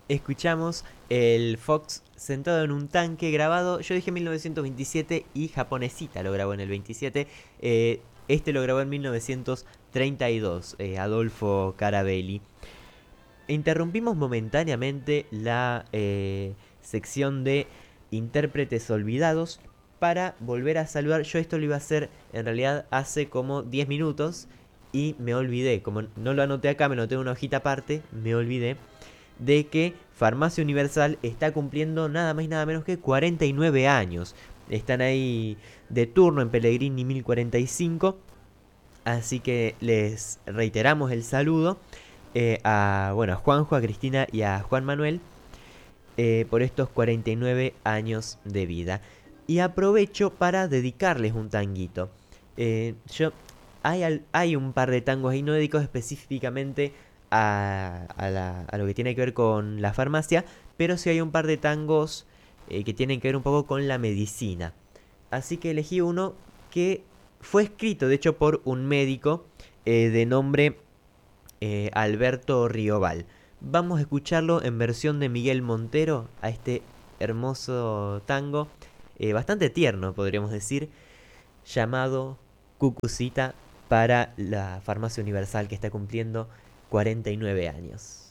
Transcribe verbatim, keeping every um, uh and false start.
escuchamos el Fox sentado en un tanque grabado, yo dije mil novecientos veintisiete y Japonesita lo grabó en el veintisiete. eh, este lo grabó en mil novecientos treinta y dos, eh, Adolfo Carabelli. Interrumpimos momentáneamente la eh, sección de intérpretes olvidados para volver a saludar. Yo esto lo iba a hacer en realidad hace como diez minutos y me olvidé, como no lo anoté acá, me lo tengo en una hojita aparte, me olvidé de que Farmacia Universal está cumpliendo nada más y nada menos que cuarenta y nueve años. Están ahí de turno en Pellegrini mil cuarenta y cinco. Así que les reiteramos el saludo eh, a, bueno, a Juanjo, a Cristina y a Juan Manuel eh, por estos cuarenta y nueve años de vida. Y aprovecho para dedicarles un tanguito. Eh, yo hay, al- hay un par de tangos ahí no dedicados específicamente a, a la- a lo que tiene que ver con la farmacia, pero sí hay un par de tangos eh, que tienen que ver un poco con la medicina. Así que elegí uno que fue escrito, de hecho, por un médico eh, de nombre eh, Alberto Rioval. Vamos a escucharlo en versión de Miguel Montero a este hermoso tango, eh, bastante tierno, podríamos decir, llamado Cucucita para la Farmacia Universal que está cumpliendo cuarenta y nueve años.